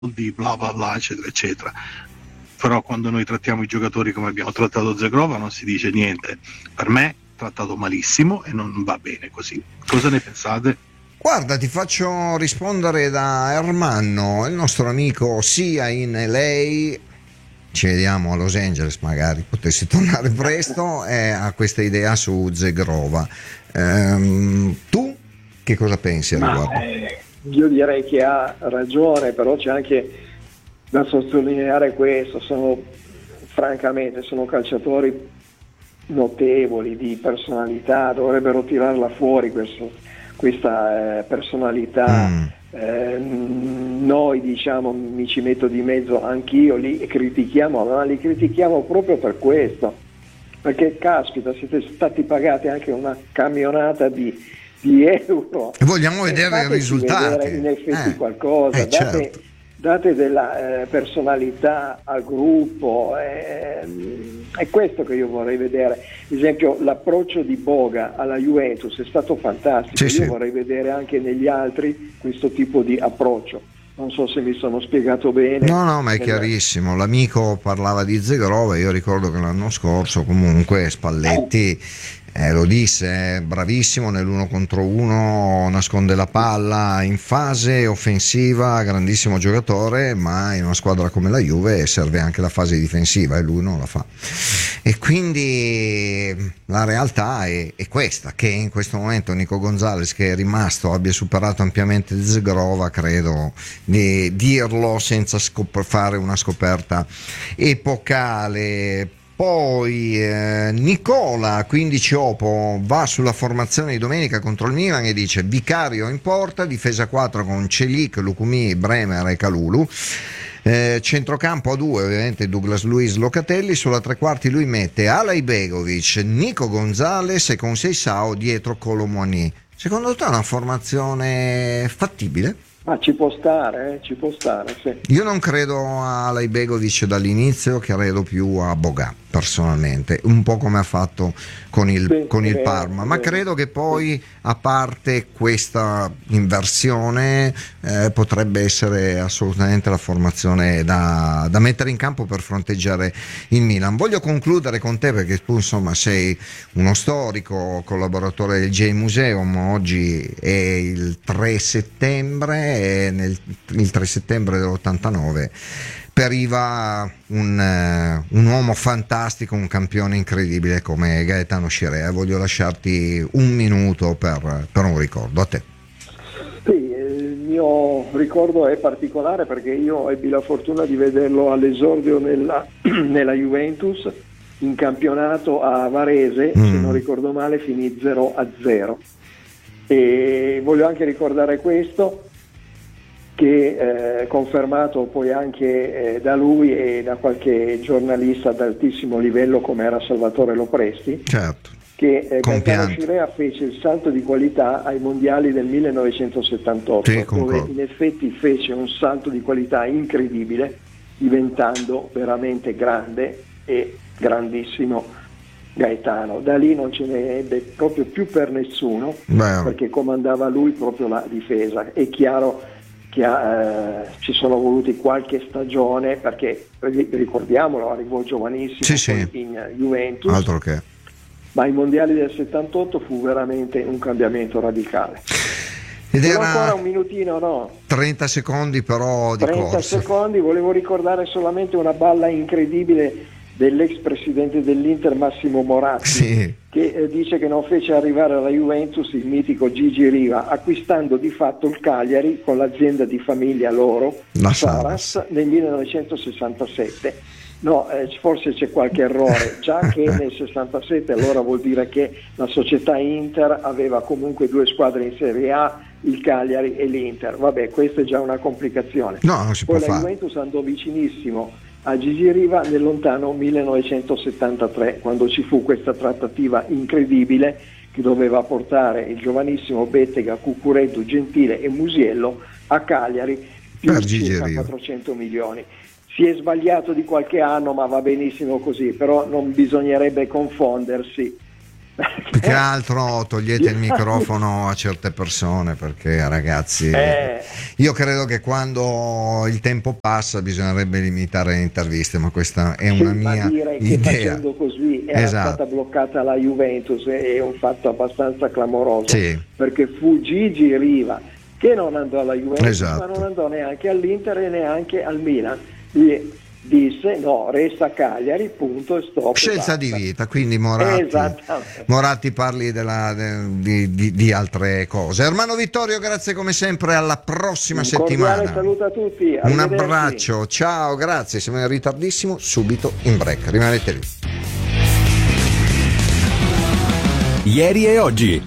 di bla bla bla eccetera eccetera. Però quando noi trattiamo i giocatori come abbiamo trattato Zegrova non si dice niente. Per me trattato malissimo e non va bene così. Cosa ne pensate? Guarda, ti faccio rispondere da Ermanno, il nostro amico sia in LA, ci vediamo a Los Angeles, magari potessi tornare presto, e ha questa idea su Zegrova. Tu che cosa pensi al riguardo? Io direi che ha ragione, però c'è anche da sottolineare questo, francamente sono calciatori notevoli, di personalità, dovrebbero tirarla fuori questa personalità. Noi diciamo, mi ci metto di mezzo anch'io, li critichiamo, ma li critichiamo proprio per questo, perché caspita, siete stati pagati anche una camionata di euro e vogliamo vedere i risultati, vedere in effetti qualcosa, certo. date della personalità al gruppo, è questo che io vorrei vedere. Ad esempio l'approccio di Boga alla Juventus è stato fantastico, io vorrei vedere anche negli altri questo tipo di approccio. Non so se mi sono spiegato bene. No, ma è chiarissimo. L'amico parlava di Zegrova, io ricordo che l'anno scorso comunque Spalletti lo disse, bravissimo nell'uno contro uno, nasconde la palla in fase offensiva, grandissimo giocatore, ma in una squadra come la Juve serve anche la fase difensiva e lui non la fa. E quindi la realtà è questa, che in questo momento Nico Gonzalez, che è rimasto, abbia superato ampiamente Zegrova, credo di dirlo senza fare una scoperta epocale. Poi Nicola 15 Opo va sulla formazione di domenica contro il Milan e dice: Vicario in porta, difesa 4 con Celik, Lukumi, Bremer e Kalulu, centrocampo a 2 ovviamente Douglas Luiz, Locatelli. Sulla tre quarti lui mette Alaibegovic, Nico Gonzalez e con Seisao dietro Kolo Muani. Secondo te è una formazione fattibile? Ma ci può stare, sì. Io non credo a Alaibegovic dall'inizio, credo più a Boga personalmente, un po' come ha fatto con il Parma, ma credo che poi, a parte questa inversione, potrebbe essere assolutamente la formazione da mettere in campo per fronteggiare il Milan. Voglio concludere con te, perché tu insomma sei uno storico, collaboratore del J-Museum. Oggi è il 3 settembre e il 3 settembre dell'89 periva un uomo fantastico, un campione incredibile come Gaetano Scirea. Voglio lasciarti un minuto per un ricordo. A te. Sì, il mio ricordo è particolare perché io ebbi la fortuna di vederlo all'esordio nella Juventus in campionato a Varese, se non ricordo male finì 0-0. E voglio anche ricordare questo, che confermato poi anche da lui e da qualche giornalista ad altissimo livello come era Salvatore Lopresti, certo, che Gaetano Scirea fece il salto di qualità ai mondiali del 1978, dove in effetti fece un salto di qualità incredibile, diventando veramente grande e grandissimo Gaetano. Da lì non ce ne ebbe proprio più per nessuno, perché comandava lui proprio la difesa. È chiaro che ci sono voluti qualche stagione, perché ricordiamolo, arrivò giovanissimo in Juventus, altro che. Ma ai mondiali del 78 fu veramente un cambiamento radicale. Ed era ancora un minutino, no? 30 secondi però di 30 corsa. secondi, volevo ricordare solamente una balla incredibile dell'ex presidente dell'Inter Massimo Moratti, che dice che non fece arrivare alla Juventus il mitico Gigi Riva, acquistando di fatto il Cagliari con l'azienda di famiglia loro, la Saras, nel 1967. No, forse c'è qualche errore, già che nel 67 allora vuol dire che la società Inter aveva comunque due squadre in Serie A, il Cagliari e l'Inter. Vabbè, questa è già una complicazione. No, non si Poi può la fare. Juventus andò vicinissimo a Gigi Riva nel lontano 1973, quando ci fu questa trattativa incredibile che doveva portare il giovanissimo Bettega, Cucureddu, Gentile e Musiello a Cagliari, più circa 400 milioni. Si è sbagliato di qualche anno, ma va benissimo così, però non bisognerebbe confondersi Più che altro togliete il microfono a certe persone, perché ragazzi, io credo che quando il tempo passa bisognerebbe limitare le interviste, ma questa è una mia idea. Facendo così era stata bloccata la Juventus, è un fatto abbastanza clamoroso, perché fu Gigi Riva che non andò alla Juventus, ma non andò neanche all'Inter e neanche al Milan. Disse no, resta a Cagliari, punto e stop. Scelta di vita, quindi Moratti parli di altre cose. Ermanno Vittorio, grazie come sempre, alla prossima settimana. Un saluto a tutti. Un abbraccio, ciao, grazie. Siamo in ritardissimo, subito in break, rimanete lì. Ieri e oggi.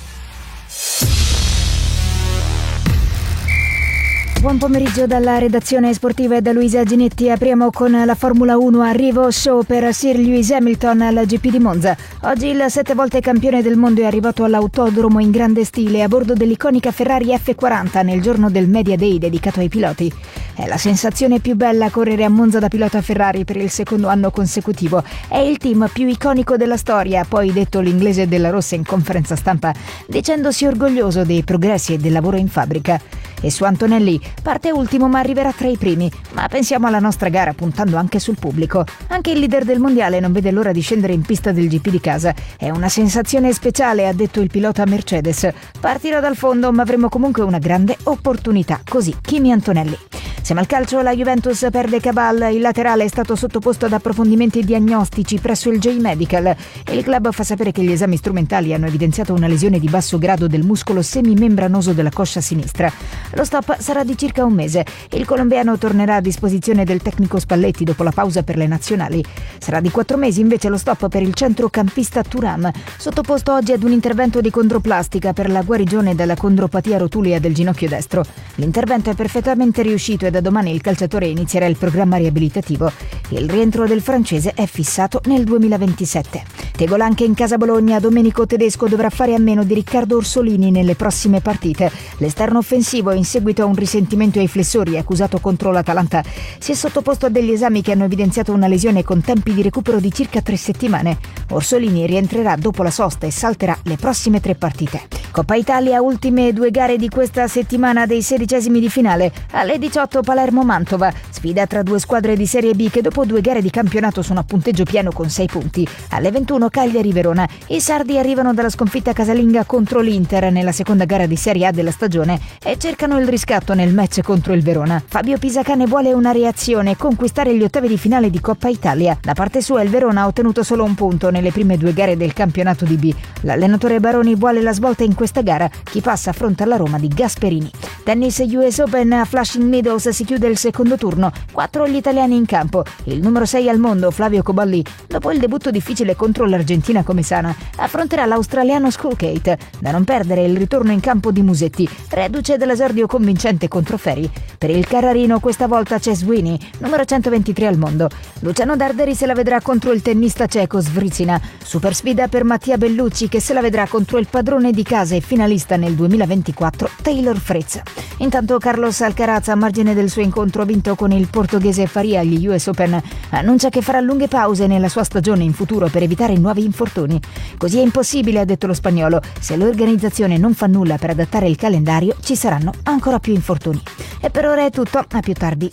Buon pomeriggio dalla redazione sportiva e da Luisa Ginetti. Apriamo con la Formula 1. Arrivo show per Sir Lewis Hamilton al GP di Monza. Oggi il 7 volte campione del mondo è arrivato all'autodromo in grande stile a bordo dell'iconica Ferrari F40 nel giorno del Media Day dedicato ai piloti. È la sensazione più bella correre a Monza da pilota Ferrari per il secondo anno consecutivo. È il team più iconico della storia, ha poi detto l'inglese della Rossa in conferenza stampa, dicendosi orgoglioso dei progressi e del lavoro in fabbrica. E su Antonelli, parte ultimo ma arriverà tra i primi, ma pensiamo alla nostra gara puntando anche sul pubblico. Anche il leader del mondiale non vede l'ora di scendere in pista del GP di casa. È una sensazione speciale, ha detto il pilota Mercedes. Partirò dal fondo ma avremo comunque una grande opportunità, così Kimi Antonelli. Siamo al calcio, la Juventus perde Cabal, il laterale è stato sottoposto ad approfondimenti diagnostici presso il J-Medical e il club fa sapere che gli esami strumentali hanno evidenziato una lesione di basso grado del muscolo semimembranoso della coscia sinistra. Lo stop sarà di circa un mese. Il colombiano tornerà a disposizione del tecnico Spalletti dopo la pausa per le nazionali. Sarà di 4 mesi invece lo stop per il centrocampista Thuram, sottoposto oggi ad un intervento di condroplastica per la guarigione dalla condropatia rotulea del ginocchio destro. L'intervento è perfettamente riuscito e da domani il calciatore inizierà il programma riabilitativo. Il rientro del francese è fissato nel 2027. Tegola anche in casa Bologna. Domenico Tedesco dovrà fare a meno di Riccardo Orsolini nelle prossime partite. L'esterno offensivo, in seguito a un risentimento ai flessori accusato contro l'Atalanta, si è sottoposto a degli esami che hanno evidenziato una lesione con tempi di recupero di circa 3 settimane. Orsolini rientrerà dopo la sosta e salterà le prossime 3 partite. Coppa Italia, ultime 2 gare di questa settimana dei 16esimi di finale. Alle 18 Palermo-Mantova, sfida tra 2 squadre di Serie B che dopo 2 gare di campionato sono a punteggio pieno con 6 punti. Alle 21 Cagliari-Verona, i sardi arrivano dalla sconfitta casalinga contro l'Inter nella seconda gara di Serie A della stagione e cercano il riscatto nel match contro il Verona. Fabio Pisacane vuole una reazione, conquistare gli ottavi di finale di Coppa Italia. Da parte sua il Verona ha ottenuto solo un punto nelle prime 2 gare del campionato di B. L'allenatore Baroni vuole la svolta in questa gara, chi passa affronta la Roma di Gasperini. Tennis US Open a Flushing Meadows si chiude il secondo turno, 4 gli italiani in campo. Il numero 6 al mondo, Flavio Cobolli, dopo il debutto difficile contro l'Argentina Comesana, affronterà l'australiano Skulkate. Da non perdere il ritorno in campo di Musetti, reduce dall'esordio convincente contro Ferri. Per il Carrarino questa volta c'è Sweeney, numero 123 al mondo. Luciano Darderi se la vedrà contro il tennista ceco Svrizina. Super sfida per Mattia Bellucci che se la vedrà contro il padrone di casa e finalista nel 2024 Taylor Fritz. Intanto Carlos Alcaraz, a margine del suo incontro vinto con il portoghese Faria agli US Open, annuncia che farà lunghe pause nella sua stagione in futuro per evitare nuovi infortuni. Così è impossibile, ha detto lo spagnolo. Se l'organizzazione non fa nulla per adattare il calendario, ci saranno ancora più infortuni. E per ora è tutto, a più tardi.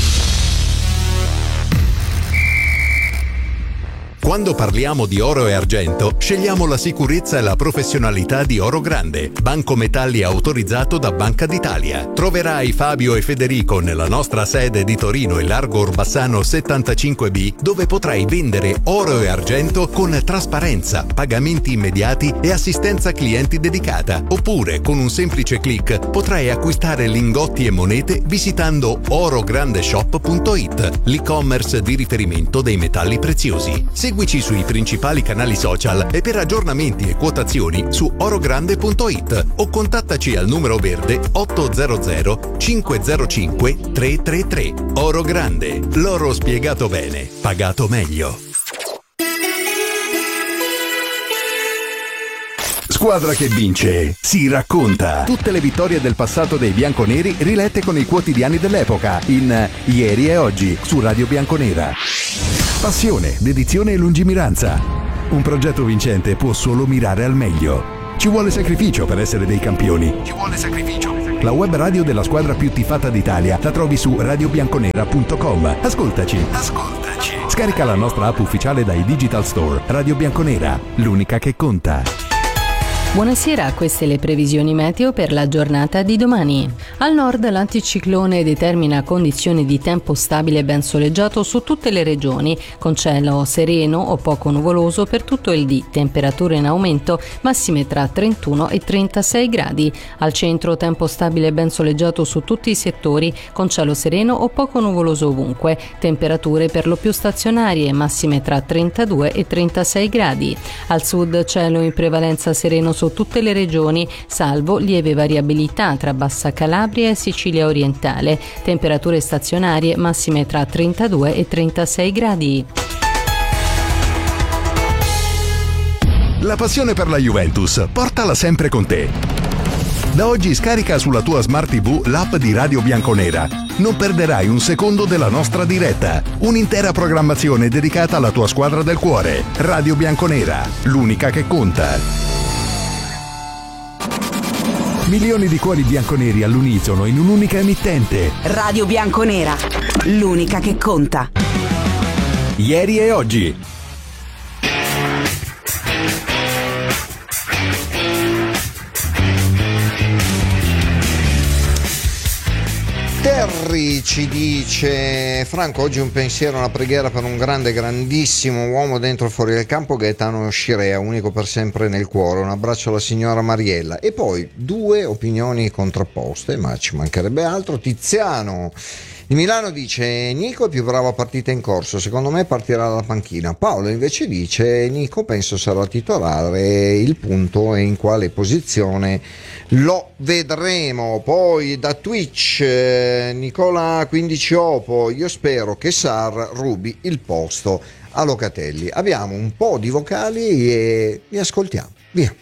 Quando parliamo di oro e argento, scegliamo la sicurezza e la professionalità di Oro Grande, banco metalli autorizzato da Banca d'Italia. Troverai Fabio e Federico nella nostra sede di Torino e Largo Orbassano 75B, dove potrai vendere oro e argento con trasparenza, pagamenti immediati e assistenza clienti dedicata. Oppure, con un semplice click, potrai acquistare lingotti e monete visitando orograndeshop.it, l'e-commerce di riferimento dei metalli preziosi. Seguici sui principali canali social e per aggiornamenti e quotazioni su orogrande.it o contattaci al numero verde 800 505 333. Oro Grande, l'oro spiegato bene, pagato meglio. Squadra che vince si racconta. Tutte le vittorie del passato dei bianconeri rilette con i quotidiani dell'epoca in Ieri e Oggi su Radio Bianconera. Passione, dedizione e lungimiranza. Un progetto vincente può solo mirare al meglio. Ci vuole sacrificio per essere dei campioni. Ci vuole sacrificio. La web radio della squadra più tifata d'Italia la trovi su radiobianconera.com. Ascoltaci. Scarica la nostra app ufficiale dai Digital Store. Radio Bianconera, l'unica che conta. Buonasera, queste le previsioni meteo per la giornata di domani. Al nord l'anticiclone determina condizioni di tempo stabile e ben soleggiato su tutte le regioni, con cielo sereno o poco nuvoloso per tutto il dì, temperature in aumento, massime tra 31 e 36 gradi. Al centro tempo stabile e ben soleggiato su tutti i settori, con cielo sereno o poco nuvoloso ovunque, temperature per lo più stazionarie, massime tra 32 e 36 gradi. Al sud cielo in prevalenza sereno su tutte le regioni, salvo lieve variabilità tra Bassa Calabria e Sicilia orientale, temperature stazionarie massime tra 32 e 36 gradi. La passione per la Juventus, portala sempre con te. Da oggi scarica sulla tua Smart TV l'app di Radio Bianconera. Non perderai un secondo della nostra diretta. Un'intera programmazione dedicata alla tua squadra del cuore. Radio Bianconera, l'unica che conta. Milioni di cuori bianconeri all'unisono in un'unica emittente. Radio Bianconera, l'unica che conta. Ieri e oggi. Terry ci dice: Franco, oggi un pensiero, una preghiera per un grandissimo uomo dentro e fuori del campo, Gaetano Scirea, unico per sempre nel cuore. Un abbraccio alla signora Mariella. E poi due opinioni contrapposte, ma ci mancherebbe altro. Tiziano di Milano dice: Nico è più bravo a partita in corso, secondo me partirà dalla panchina. Paolo invece dice: Nico penso sarà titolare, il punto è in quale posizione lo vedremo. Poi da Twitch Nicola 15 Opo: io spero che Sar rubi il posto a Locatelli. Abbiamo un po' di vocali e li ascoltiamo, via.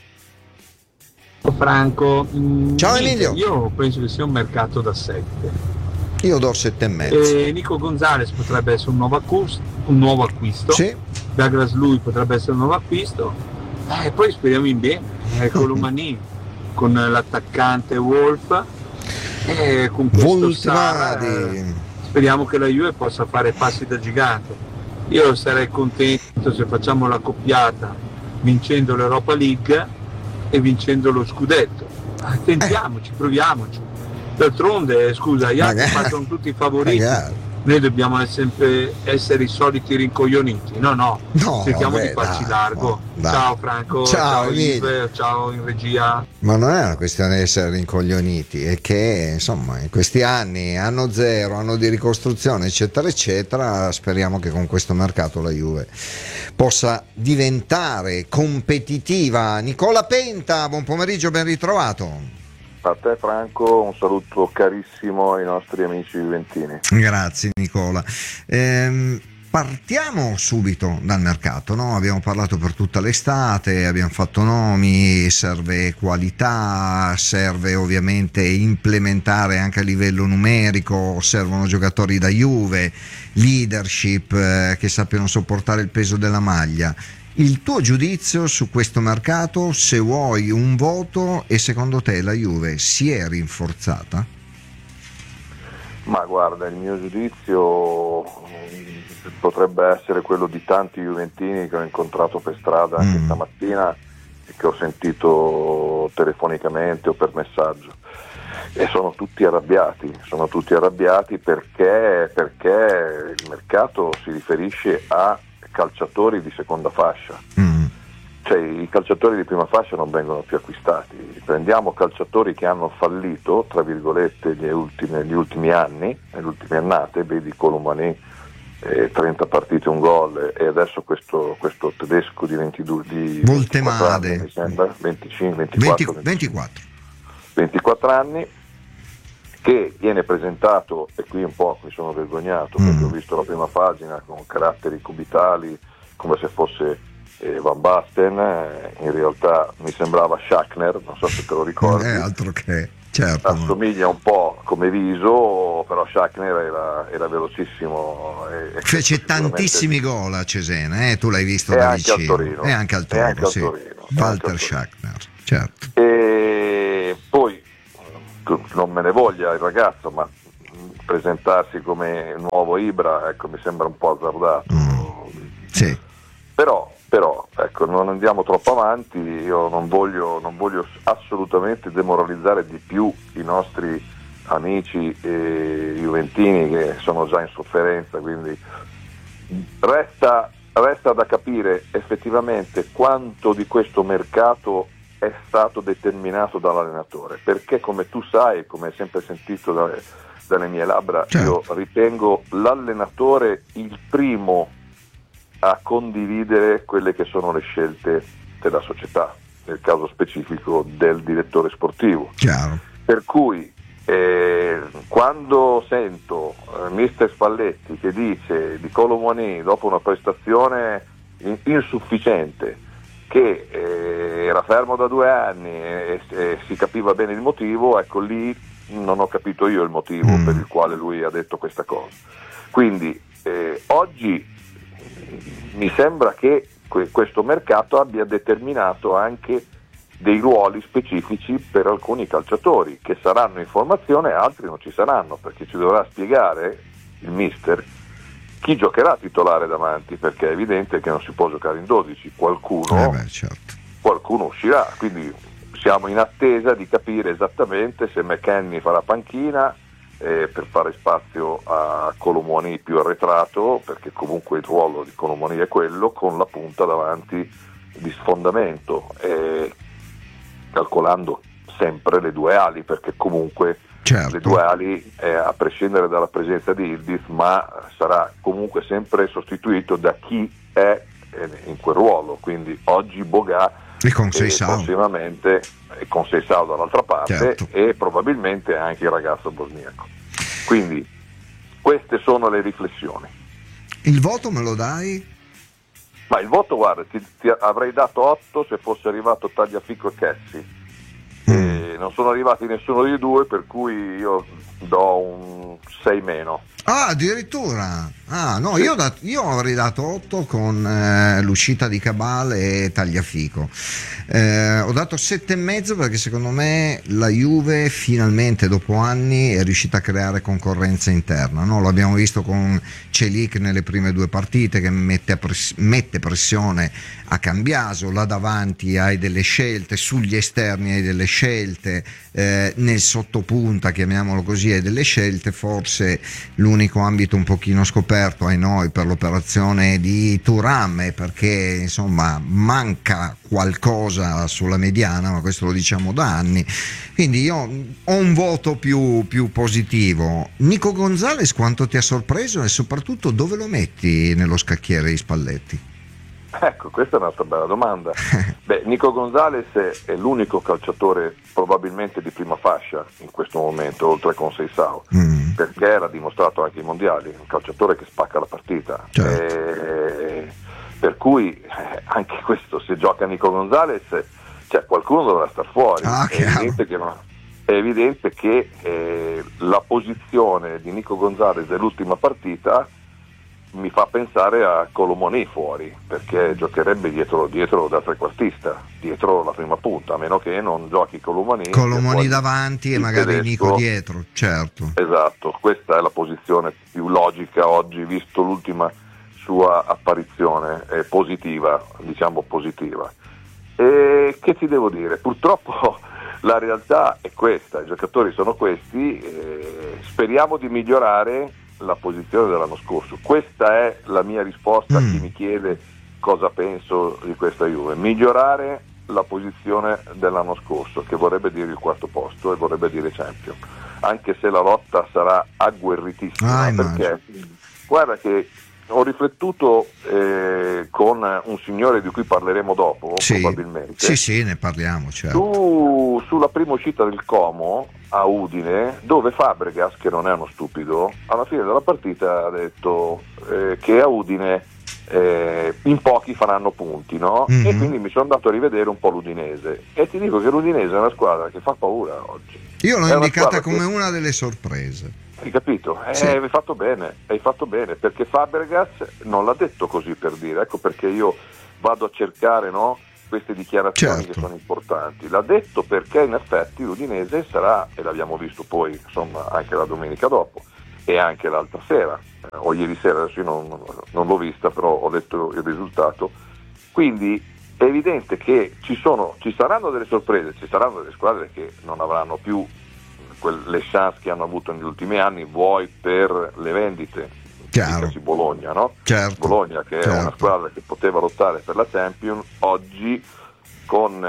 Franco, ciao Emilio. Io penso che sia un mercato da 7. Io do 7,5. Nico Gonzalez potrebbe essere un nuovo acquisto. Sì. Douglas Lui potrebbe essere un nuovo acquisto. E poi speriamo in bene. Colomani con l'attaccante Wolf. E con questo Sar, speriamo che la Juve possa fare passi da gigante. Io sarei contento se facciamo la coppiata vincendo l'Europa League e vincendo lo scudetto. Tentiamoci, proviamoci. D'altronde, scusa, gli altri sono tutti favoriti. Noi dobbiamo sempre essere i soliti rincoglioniti. No, cerchiamo di farci largo. Ciao Franco, ciao Yves, ciao in regia. Ma non è una questione di essere rincoglioniti, è che insomma in questi anni, anno zero, anno di ricostruzione, eccetera eccetera, speriamo che con questo mercato la Juve possa diventare competitiva. Nicola Penta, buon pomeriggio, ben ritrovato. A te Franco, un saluto carissimo ai nostri amici juventini. Grazie Nicola. Partiamo subito dal mercato, no? Abbiamo parlato per tutta l'estate, abbiamo fatto nomi, serve qualità, serve ovviamente implementare anche a livello numerico, servono giocatori da Juve, leadership che sappiano sopportare il peso della maglia. Il tuo giudizio su questo mercato, se vuoi un voto, e secondo te la Juve si è rinforzata? Ma guarda, il mio giudizio potrebbe essere quello di tanti juventini che ho incontrato per strada anche stamattina e che ho sentito telefonicamente o per messaggio, e sono tutti arrabbiati perché il mercato si riferisce a calciatori di seconda fascia, cioè i calciatori di prima fascia non vengono più acquistati. Prendiamo calciatori che hanno fallito tra virgolette negli ultimi anni, nelle ultime annate, vedi Colomani, 30 partite, un gol, e adesso questo tedesco di 22 di Voltemade, 24 anni, mi sembra 24 anni, che viene presentato, e qui un po' mi sono vergognato perché ho visto la prima pagina con caratteri cubitali come se fosse Van Basten, in realtà mi sembrava Schachner, non so se te lo ricordi. Altro che, certo. Assomiglia un po' come viso, però Schachner era velocissimo. Fece tantissimi gol a Cesena, tu l'hai visto da vicino. E anche al Torino, sì. Walter Schachner, certo. E poi, non me ne voglia il ragazzo, ma presentarsi come nuovo Ibra, ecco, mi sembra un po' azzardato. Sì. Però ecco, non andiamo troppo avanti, io non voglio assolutamente demoralizzare di più i nostri amici juventini che sono già in sofferenza, quindi resta da capire effettivamente quanto di questo mercato è stato determinato dall'allenatore, perché come tu sai, come hai sempre sentito dalle mie labbra, io ritengo l'allenatore il primo a condividere quelle che sono le scelte della società, nel caso specifico del direttore sportivo. Chiaro. Per cui quando sento mister Spalletti che dice di Kolo Muani dopo una prestazione insufficiente che era fermo da 2 anni e si capiva bene il motivo, ecco lì non ho capito io il motivo per il quale lui ha detto questa cosa. Quindi oggi mi sembra che questo mercato abbia determinato anche dei ruoli specifici per alcuni calciatori che saranno in formazione e altri non ci saranno, perché ci dovrà spiegare il mister chi giocherà titolare davanti, perché è evidente che non si può giocare in 12, qualcuno uscirà, quindi siamo in attesa di capire esattamente se McKennie farà panchina per fare spazio a Kolo Muani più arretrato, perché comunque il ruolo di Kolo Muani è quello, con la punta davanti di sfondamento, calcolando sempre le 2 ali, perché comunque le 2 ali, a prescindere dalla presenza di Yildiz, ma sarà comunque sempre sostituito da chi è in quel ruolo, quindi oggi Boga e prossimamente con Seisao dall'altra parte, e probabilmente anche il ragazzo bosniaco. Quindi queste sono le riflessioni. Il voto me lo dai? Ma il voto, guarda, ti avrei dato 8 se fosse arrivato Tagliafico e Chessi. Non sono arrivati nessuno dei due, per cui io do un 6 meno. Ah, addirittura. No, sì. Io avrei dato 8 con l'uscita di Cabal e Tagliafico. Ho dato 7,5 perché secondo me la Juve finalmente dopo anni è riuscita a creare concorrenza interna, no? L'abbiamo visto con Celik nelle prime 2 partite che mette pressione a Cambiaso, là davanti hai delle scelte, sugli esterni hai delle scelte, nel sottopunta, chiamiamolo così, hai delle scelte. Forse l'unico ambito un pochino scoperto ai noi per l'operazione di Thuram è perché insomma manca qualcosa sulla mediana, ma questo lo diciamo da anni, quindi io ho un voto più positivo. Nico Gonzalez quanto ti ha sorpreso e soprattutto dove lo metti nello scacchiere di Spalletti? Ecco, questa è un'altra bella domanda. Nico Gonzalez è l'unico calciatore probabilmente di prima fascia in questo momento, oltre con Seisao, perché era dimostrato anche ai mondiali, un calciatore che spacca la partita. Per cui anche questo, se gioca Nico Gonzalez, cioè qualcuno dovrà star fuori. È evidente che la posizione di Nico Gonzalez dell'ultima partita mi fa pensare a Kolo Muani fuori, perché giocherebbe dietro da trequartista, dietro la prima punta, a meno che non giochi Kolo Muani davanti e magari tedesco. Nico dietro, certo. Esatto, questa è la posizione più logica oggi, visto l'ultima sua apparizione positiva, diciamo positiva. E che ti devo dire? Purtroppo la realtà è questa, i giocatori sono questi, speriamo di migliorare la posizione dell'anno scorso. Questa è la mia risposta a chi mi chiede cosa penso di questa Juve: migliorare la posizione dell'anno scorso, che vorrebbe dire il 4º posto e vorrebbe dire Champions, anche se la lotta sarà agguerritissima, perché guarda che ho riflettuto con un signore di cui parleremo dopo, probabilmente. Sì, ne parliamo, certo. Sulla prima uscita del Como a Udine, dove Fabregas, che non è uno stupido, alla fine della partita ha detto che a Udine in pochi faranno punti, no? Mm-hmm. E quindi mi sono andato a rivedere un po' l'Udinese e ti dico che l'Udinese è una squadra che fa paura oggi. Io l'ho indicata come una delle sorprese. Hai capito? Sì. Hai fatto bene, perché Fabregas non l'ha detto così per dire, ecco perché io vado a cercare, no, queste dichiarazioni che sono importanti. L'ha detto perché in effetti l'Udinese sarà, e l'abbiamo visto poi insomma anche la domenica dopo e anche l'altra sera, o ieri sera, adesso io non l'ho vista, però ho letto il risultato, quindi è evidente che ci saranno delle sorprese, ci saranno delle squadre che non avranno più le chance che hanno avuto negli ultimi anni, vuoi per le vendite, dicasi Bologna, no? Certo. Bologna che è una squadra che poteva lottare per la Champions, oggi con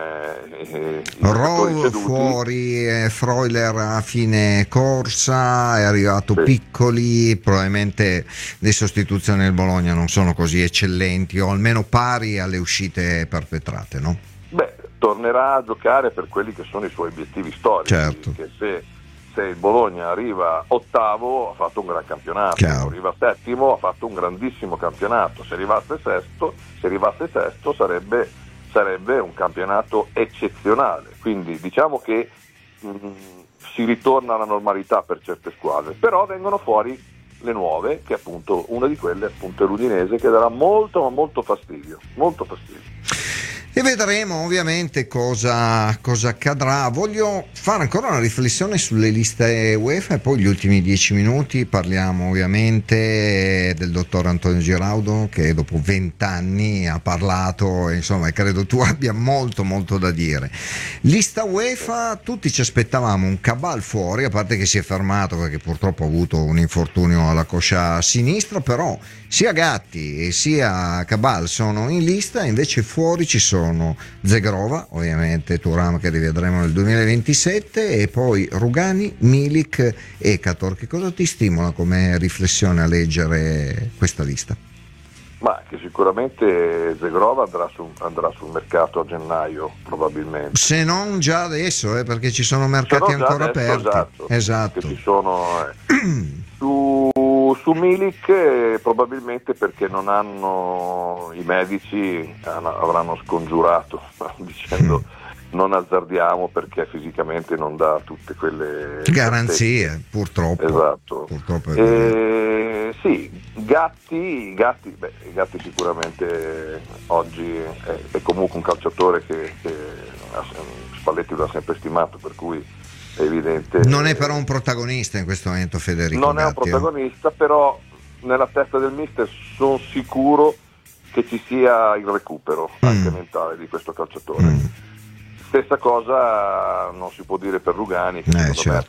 Rowe fuori, Freuler a fine corsa, è arrivato Piccoli, probabilmente le sostituzioni del Bologna non sono così eccellenti o almeno pari alle uscite perpetrate, no? Beh, tornerà a giocare per quelli che sono i suoi obiettivi storici, certo. Che se il Bologna arriva ottavo ha fatto un gran campionato, se arriva settimo ha fatto un grandissimo campionato, se arrivasse sesto sarebbe un campionato eccezionale, quindi diciamo che si ritorna alla normalità per certe squadre, però vengono fuori le nuove, che appunto una di quelle appunto è l'Udinese, che darà molto fastidio. E vedremo ovviamente cosa accadrà. Voglio fare ancora una riflessione sulle liste UEFA e poi gli ultimi 10 minuti parliamo ovviamente del dottor Antonio Giraudo, che dopo 20 anni ha parlato, insomma credo tu abbia molto da dire. Lista UEFA, tutti ci aspettavamo un Cabal fuori, a parte che si è fermato perché purtroppo ha avuto un infortunio alla coscia sinistra, però sia Gatti e sia Cabal sono in lista, invece fuori ci sono Zegrova, ovviamente Thuram che rivedremo nel 2027, e poi Rugani, Milik e Kator. Che cosa ti stimola come riflessione a leggere questa lista? Ma che sicuramente Zegrova andrà sul mercato a gennaio probabilmente, se non già adesso, perché ci sono mercati ancora aperti. Esatto. Che ci sono su Milik probabilmente perché non hanno, i medici avranno scongiurato dicendo non azzardiamo perché fisicamente non dà tutte quelle garanzie, purtroppo. Esatto. Purtroppo sì, Gatti sicuramente oggi è comunque un calciatore che Spalletti l'ha sempre stimato, per cui è evidente. Non è però un protagonista in questo momento, Federico. Non Gatti, è un protagonista, però nella testa del mister sono sicuro che ci sia il recupero anche mentale di questo calciatore. Stessa cosa non si può dire per Rugani, che secondo me è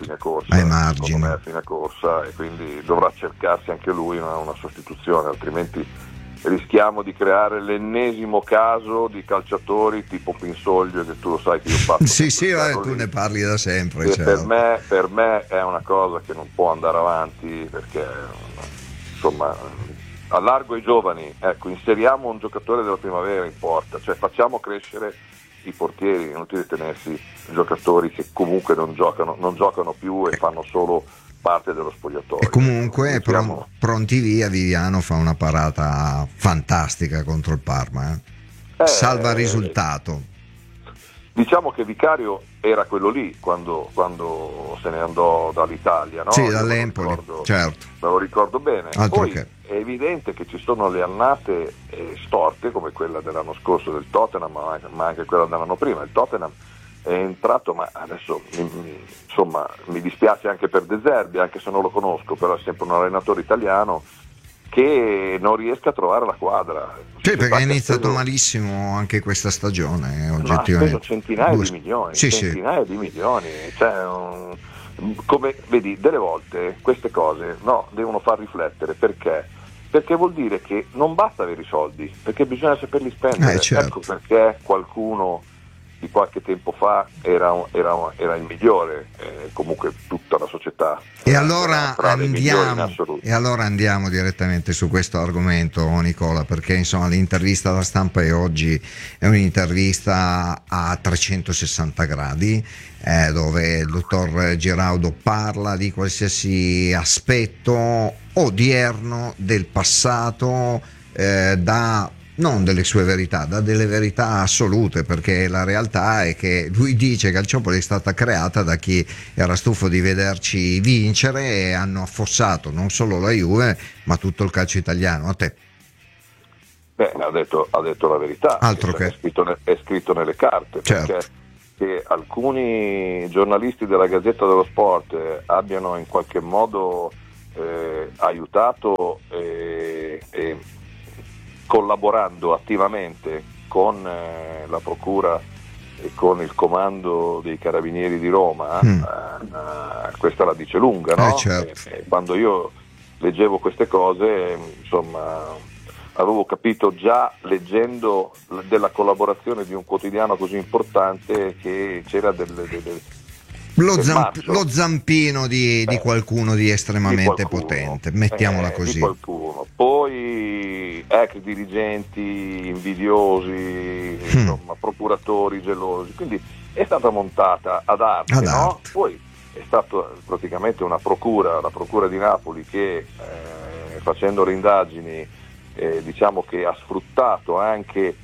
a fine corsa, e quindi dovrà cercarsi anche lui una sostituzione, altrimenti rischiamo di creare l'ennesimo caso di calciatori tipo Pinsoglio, che tu lo sai che io parlo. Sì, tu ne parli da sempre. Certo. Per me è una cosa che non può andare avanti, perché insomma allargo i giovani, ecco, inseriamo un giocatore della primavera in porta, cioè facciamo crescere i portieri, inutile tenersi giocatori che comunque non giocano più e fanno solo parte dello spogliatoio. E comunque pronti via, Viviano fa una parata fantastica contro il Parma, salva il risultato. Diciamo che Vicario era quello lì quando se ne andò dall'Italia, no? Sì, dall'Empoli, certo. Me lo ricordo bene. Altro Poi che. È evidente che ci sono le annate storte, come quella dell'anno scorso del Tottenham, ma anche quella dell'anno prima. Il Tottenham è entrato, ma adesso insomma mi dispiace anche per De Zerbi, anche se non lo conosco, però è sempre un allenatore italiano che non riesca a trovare la quadra. Sì, perché è iniziato malissimo anche questa stagione, oggettivamente. Ha speso centinaia di milioni, cioè, come vedi, delle volte queste cose devono far riflettere, perché vuol dire che non basta avere i soldi, perché bisogna saperli spendere. Certo. Ecco perché qualcuno di qualche tempo fa era il migliore, comunque tutta la società. E allora andiamo direttamente su questo argomento, Nicola, perché insomma l'intervista alla stampa di oggi è un'intervista a 360 gradi, dove il dottor Giraudo parla di qualsiasi aspetto odierno del passato dà non delle sue verità, dà delle verità assolute, perché la realtà è che lui dice che Calciopoli è stata creata da chi era stufo di vederci vincere e hanno affossato non solo la Juve ma tutto il calcio italiano. A te? Beh, ha detto la verità. Altro che è scritto nelle carte, certo. Perché che alcuni giornalisti della Gazzetta dello Sport abbiano in qualche modo aiutato collaborando attivamente con la Procura e con il comando dei Carabinieri di Roma, questa la dice lunga, no? Certo. Quando io leggevo queste cose, insomma, avevo capito già leggendo della collaborazione di un quotidiano così importante che c'era lo zampino di qualcuno di estremamente potente, mettiamola così. Di qualcuno. Poi ex dirigenti invidiosi, insomma, procuratori gelosi, quindi è stata montata ad arte, no? Poi è stata praticamente una procura, la procura di Napoli, che facendo le indagini diciamo che ha sfruttato anche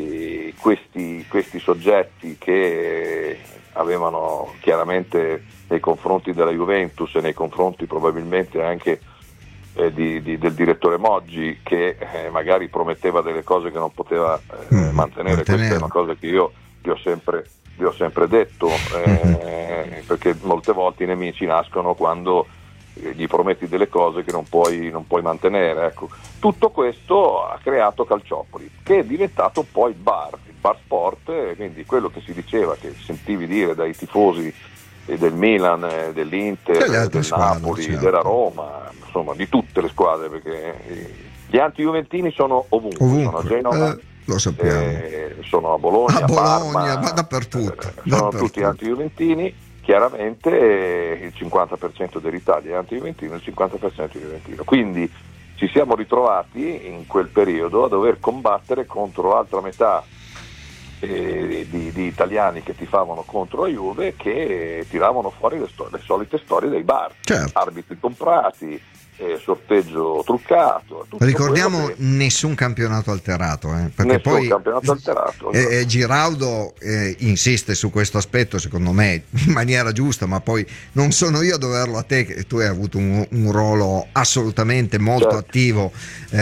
questi soggetti che avevano chiaramente nei confronti della Juventus e nei confronti probabilmente anche del direttore Moggi, che magari prometteva delle cose che non poteva mantenere. Questa è una cosa che io vi ho sempre detto, perché molte volte i nemici nascono quando gli prometti delle cose che non puoi mantenere, ecco. Tutto questo ha creato Calciopoli, che è diventato poi il bar sport, quindi quello che si diceva, che sentivi dire dai tifosi del Milan, dell'Inter, del Napoli, certo, della Roma, insomma di tutte le squadre, perché gli anti-juventini sono ovunque. Sono a Genova, lo sappiamo, sono a Bologna, Parma, ma dappertutto, sono tutti anti-juventini. Chiaramente il 50% dell'Italia è anti-juventino, il 50% è juventino. Quindi ci siamo ritrovati in quel periodo a dover combattere contro l'altra metà di italiani che tifavano contro la Juve, che tiravano fuori le solite storie dei bar, certo, arbitri comprati, sorteggio truccato. Ricordiamo nessun campionato alterato, perché nessun poi campionato alterato, Giraudo insiste su questo aspetto, secondo me in maniera giusta, ma poi non sono io a doverlo a te, che tu hai avuto un ruolo assolutamente molto, certo, attivo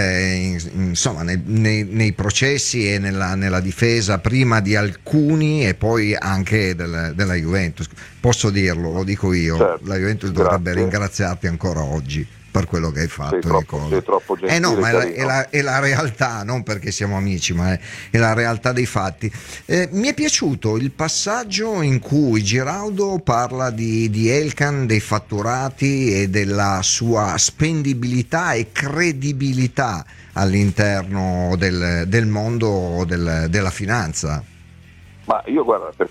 insomma nei processi e nella difesa, prima di alcuni e poi anche della Juventus. Posso dirlo, lo dico io, certo, la Juventus dovrebbe ringraziarti ancora oggi per quello che hai fatto. Sei troppo gentile. No, ma è la realtà, non perché siamo amici, ma è la realtà dei fatti. Mi è piaciuto il passaggio in cui Giraudo parla di Elkann, dei fatturati e della sua spendibilità e credibilità all'interno del mondo della finanza. Ma io, guarda, per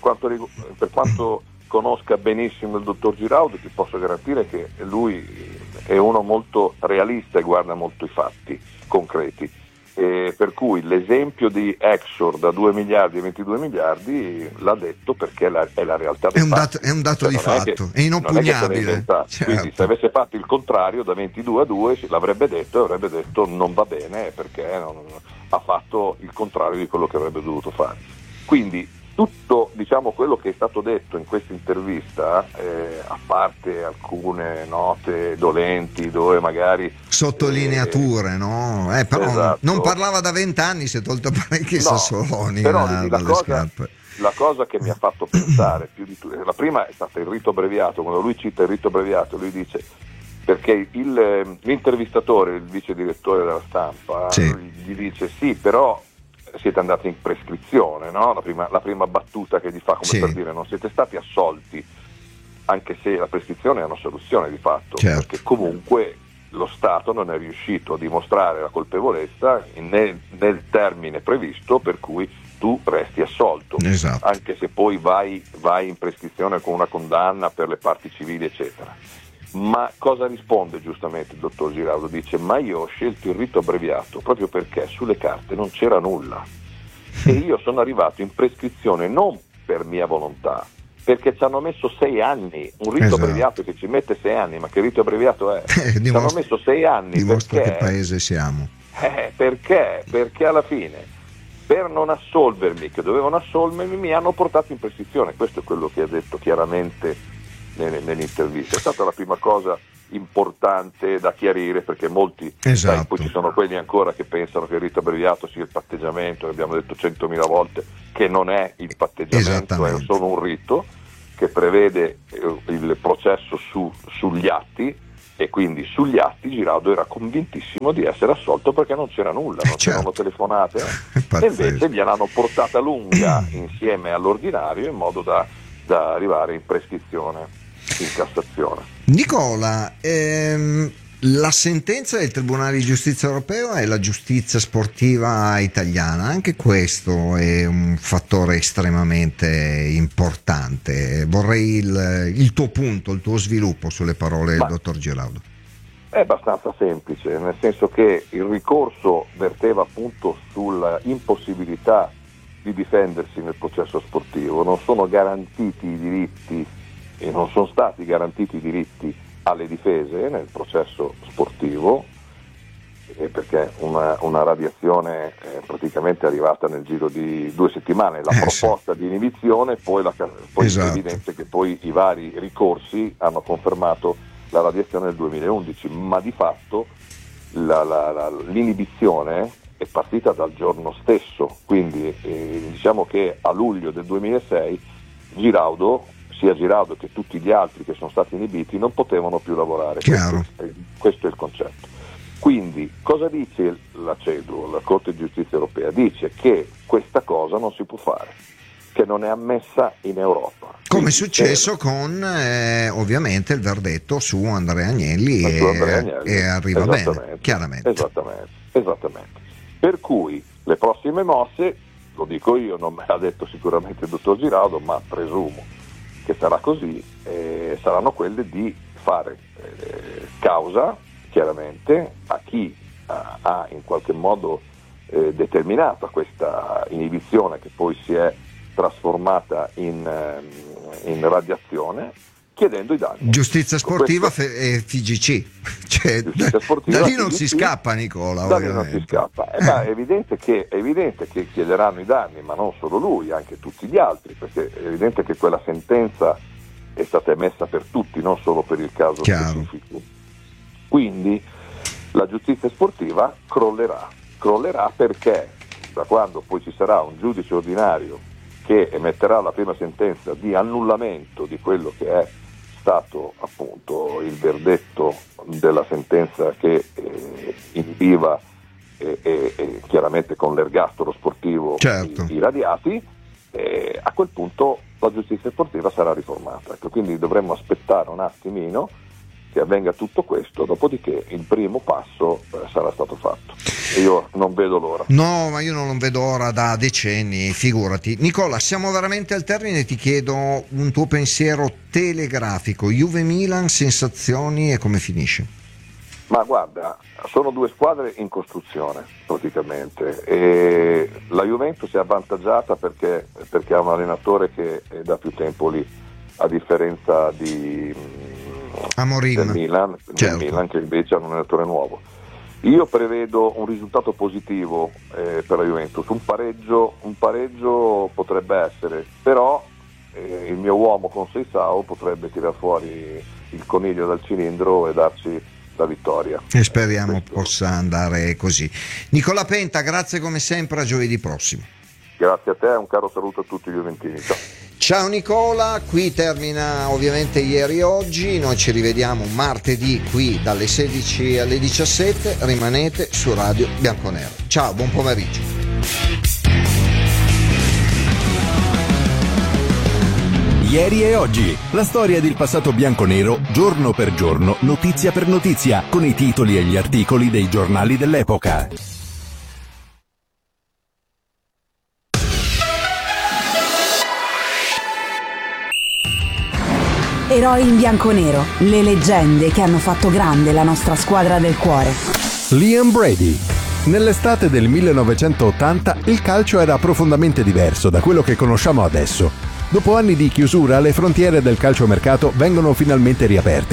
quanto conosca benissimo il dottor Giraudo, ti posso garantire che lui è uno molto realista e guarda molto i fatti concreti, per cui l'esempio di Exor da 2 miliardi a 22 miliardi l'ha detto perché è la realtà dei fatti. È un dato di fatto, è inoppugnabile. Certo. Quindi se avesse fatto il contrario, da 22 a 2 l'avrebbe detto, e avrebbe detto non va bene perché ha fatto il contrario di quello che avrebbe dovuto fare. Quindi tutto, diciamo, quello che è stato detto in questa intervista, a parte alcune note dolenti dove magari sottolineature, no? Però esatto, non parlava da 20 anni, si è tolto parecchi sassoloni dalle scarpe. La cosa che mi ha fatto pensare più di tutto, la prima è stata il rito abbreviato. Quando lui cita il rito abbreviato, lui dice, perché l'intervistatore, il vice direttore della Stampa, sì, gli dice sì, però siete andati in prescrizione, no? La prima battuta che gli fa, come sì, per dire non siete stati assolti, anche se la prescrizione è una soluzione di fatto, certo, perché comunque lo Stato non è riuscito a dimostrare la colpevolezza nel termine previsto, per cui tu resti assolto, esatto, anche se poi vai in prescrizione con una condanna per le parti civili eccetera. Ma cosa risponde giustamente il dottor Giraudo? Dice: ma io ho scelto il rito abbreviato proprio perché sulle carte non c'era nulla e io sono arrivato in prescrizione non per mia volontà, perché ci hanno messo 6 anni, un rito, esatto, abbreviato che ci mette 6 anni, ma che rito abbreviato è? Ci hanno messo 6 anni dimostra perché che paese siamo. Perché? Perché alla fine, per non assolvermi, che dovevano assolvermi, mi hanno portato in prescrizione. Questo è quello che ha detto chiaramente nell'intervista. È stata la prima cosa importante da chiarire, perché molti, esatto. Poi ci sono quelli ancora che pensano che il rito abbreviato sia il patteggiamento, abbiamo detto 100.000 volte che non è il patteggiamento, è solo un rito che prevede il processo sugli atti, e quindi sugli atti Giraudo era convintissimo di essere assolto perché non c'era nulla, non c'erano telefonate, e invece gliel'hanno portata lunga insieme all'ordinario in modo da arrivare in prescrizione, in Cassazione. Nicola, la sentenza del Tribunale di Giustizia europeo è la giustizia sportiva italiana, anche questo è un fattore estremamente importante. Vorrei il tuo punto, il tuo sviluppo sulle parole del dottor Giraudo. È abbastanza semplice, nel senso che il ricorso verteva appunto sulla impossibilità di difendersi nel processo sportivo, non sono garantiti i diritti e non sono stati garantiti i diritti alle difese nel processo sportivo, perché una radiazione è praticamente arrivata nel giro di 2 settimane, la proposta di inibizione, poi esatto. È evidente che poi i vari ricorsi hanno confermato la radiazione del 2011, ma di fatto l'inibizione è partita dal giorno stesso, quindi diciamo che a luglio del 2006 sia Giraudo che tutti gli altri che sono stati inibiti non potevano più lavorare. Questo è il concetto. Quindi cosa dice la CEDU, la Corte di Giustizia Europea? Dice che questa cosa non si può fare, che non è ammessa in Europa. Come è successo con ovviamente il verdetto su Andrea Agnelli e arriva bene, chiaramente. Esattamente. Per cui le prossime mosse, lo dico io, non me l'ha detto sicuramente il dottor Giraudo, ma presumo che sarà così, saranno quelle di fare causa chiaramente a chi ha in qualche modo determinata questa inibizione, che poi si è trasformata in radiazione, chiedendo i danni. Giustizia sportiva e FIGC, cioè, da lì non si scappa, Nicola. Da lì non si scappa. È evidente che chiederanno i danni, ma non solo lui, anche tutti gli altri, perché è evidente che quella sentenza è stata emessa per tutti, non solo per il caso specifico. Quindi la giustizia sportiva crollerà perché da quando poi ci sarà un giudice ordinario che emetterà la prima sentenza di annullamento di quello che è stato appunto il verdetto della sentenza che inibiva chiaramente con l'ergastolo sportivo i radiati, a quel punto la giustizia sportiva sarà riformata. Ecco, quindi dovremmo aspettare un attimino che avvenga tutto questo, dopodiché il primo passo sarà stato fatto. E io non vedo l'ora. No, ma io non vedo ora da decenni, figurati. Nicola, siamo veramente al termine, ti chiedo un tuo pensiero telegrafico. Juve-Milan, sensazioni e come finisce? Ma guarda, sono 2 squadre in costruzione praticamente, e la Juventus è avvantaggiata perché ha un allenatore che è da più tempo lì, a differenza del Milan, che invece ha un allenatore nuovo. Io prevedo un risultato positivo per la Juventus, un pareggio potrebbe essere, però il mio uomo con Seisao potrebbe tirar fuori il coniglio dal cilindro e darci la vittoria. E speriamo possa andare così. Nicola Penta, grazie come sempre, a giovedì prossimo. Grazie a te, un caro saluto a tutti gli juventini. Ciao Nicola, qui termina ovviamente Ieri e Oggi, noi ci rivediamo martedì qui dalle 16 alle 17, rimanete su Radio Bianconero. Ciao, buon pomeriggio. Ieri e Oggi, la storia del passato bianconero, giorno per giorno, notizia per notizia, con i titoli e gli articoli dei giornali dell'epoca. Eroi in bianconero, le leggende che hanno fatto grande la nostra squadra del cuore. Liam Brady. Nell'estate del 1980 il calcio era profondamente diverso da quello che conosciamo adesso. Dopo anni di chiusura, le frontiere del calciomercato vengono finalmente riaperte.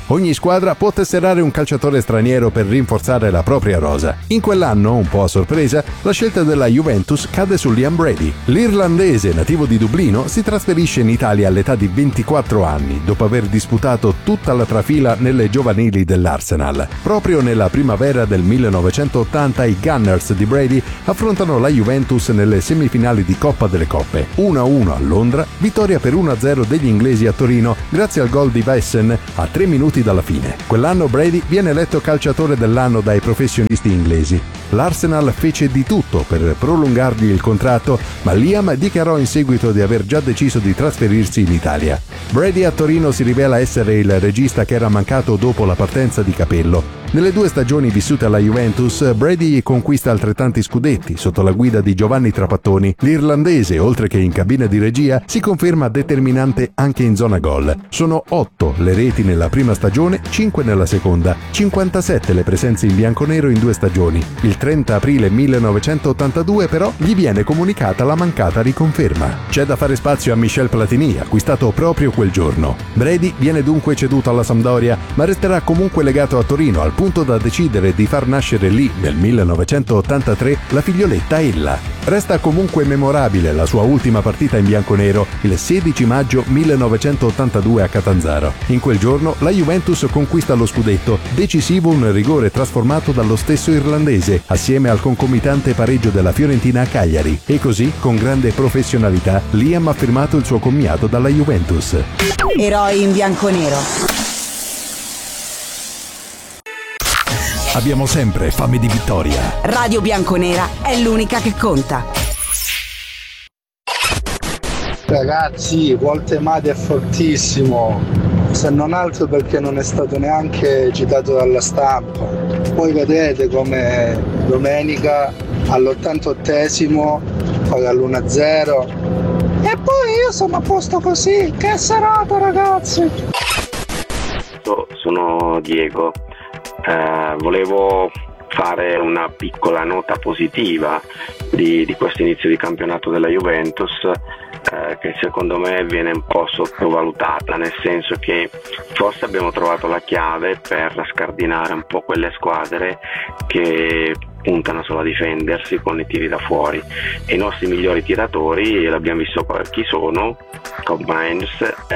Ogni squadra può tesserare un calciatore straniero per rinforzare la propria rosa. In quell'anno, un po' a sorpresa, la scelta della Juventus cade su Liam Brady. L'irlandese, nativo di Dublino, si trasferisce in Italia all'età di 24 anni, dopo aver disputato tutta la trafila nelle giovanili dell'Arsenal. Proprio nella primavera del 1980 i Gunners di Brady affrontano la Juventus nelle semifinali di Coppa delle Coppe. 1-1 a Londra, vittoria per 1-0 degli inglesi a Torino grazie al gol di Vessen a 3 minuti dalla fine. Quell'anno Brady viene eletto calciatore dell'anno dai professionisti inglesi. L'Arsenal fece di tutto per prolungargli il contratto, ma Liam dichiarò in seguito di aver già deciso di trasferirsi in Italia. Brady a Torino si rivela essere il regista che era mancato dopo la partenza di Capello. Nelle 2 stagioni vissute alla Juventus, Brady conquista altrettanti scudetti sotto la guida di Giovanni Trapattoni. L'irlandese, oltre che in cabina di regia, si conferma determinante anche in zona gol. Sono 8 le reti nella prima stagione, 5 nella seconda, 57 le presenze in bianconero in 2 stagioni. Il 30 aprile 1982 però gli viene comunicata la mancata riconferma. C'è da fare spazio a Michel Platini, acquistato proprio quel giorno. Brady viene dunque ceduto alla Sampdoria, ma resterà comunque legato a Torino, al punto da decidere di far nascere lì, nel 1983, la figlioletta Ella. Resta comunque memorabile la sua ultima partita in bianconero, il 16 maggio 1982 a Catanzaro. In quel giorno la Juventus conquista lo scudetto, decisivo un rigore trasformato dallo stesso irlandese, assieme al concomitante pareggio della Fiorentina a Cagliari. E così, con grande professionalità, Liam ha firmato il suo commiato dalla Juventus. Eroi in bianconero. Abbiamo sempre fame di vittoria. Radio Bianconera è l'unica che conta. Ragazzi, Walter Mati è fortissimo, se non altro perché non è stato neanche citato dalla stampa. Poi vedete come domenica all'88esimo paga l'1-0 e poi io sono a posto così. Che serata, ragazzi! Sono Diego. Volevo fare una piccola nota positiva di questo inizio di campionato della Juventus, che secondo me viene un po' sottovalutata, nel senso che forse abbiamo trovato la chiave per scardinare un po' quelle squadre che puntano solo a difendersi con i tiri da fuori, e i nostri migliori tiratori, l'abbiamo visto chi sono, Cobb Mines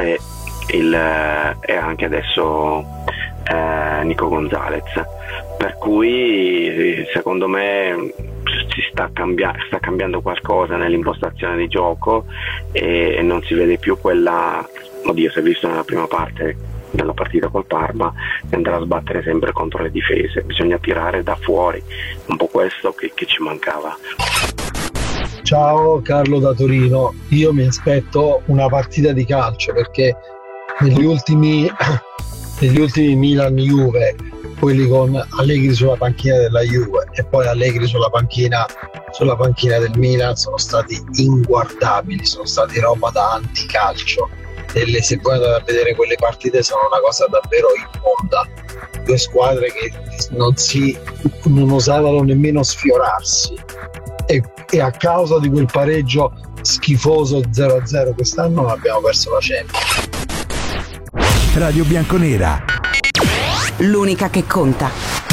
e anche adesso Nico Gonzalez, per cui secondo me sta cambiando qualcosa nell'impostazione di gioco e non si vede più quella, oddio, si è visto nella prima parte della partita col Parma, che andrà a sbattere sempre contro le difese, bisogna tirare da fuori, un po' questo che ci mancava. Ciao, Carlo da Torino. Io mi aspetto una partita di calcio, perché negli ultimi Milan-Juve, quelli con Allegri sulla panchina della Juve e poi Allegri sulla panchina del Milan, sono stati inguardabili, sono stati roba da anticalcio. Se voi andate a vedere quelle partite, sono una cosa davvero immonda. 2 squadre che non osavano nemmeno sfiorarsi, e a causa di quel pareggio schifoso 0-0 quest'anno abbiamo perso la Champions. Radio Bianconera, l'unica che conta.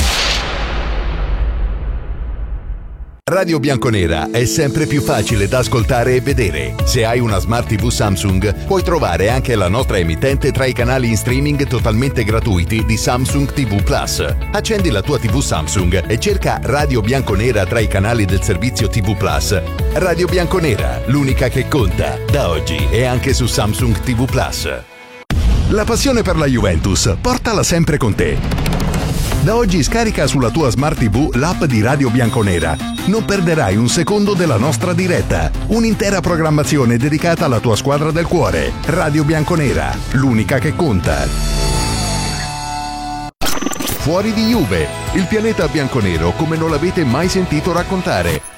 Radio Bianconera è sempre più facile da ascoltare e vedere. Se hai una Smart TV Samsung, puoi trovare anche la nostra emittente tra i canali in streaming totalmente gratuiti di Samsung TV Plus. Accendi la tua TV Samsung e cerca Radio Bianconera tra i canali del servizio TV Plus. Radio Bianconera, l'unica che conta, da oggi e anche su Samsung TV Plus. La passione per la Juventus, portala sempre con te. Da oggi scarica sulla tua Smart TV l'app di Radio Bianconera. Non perderai un secondo della nostra diretta. Un'intera programmazione dedicata alla tua squadra del cuore. Radio Bianconera, l'unica che conta. Fuori di Juve, il pianeta bianconero come non l'avete mai sentito raccontare.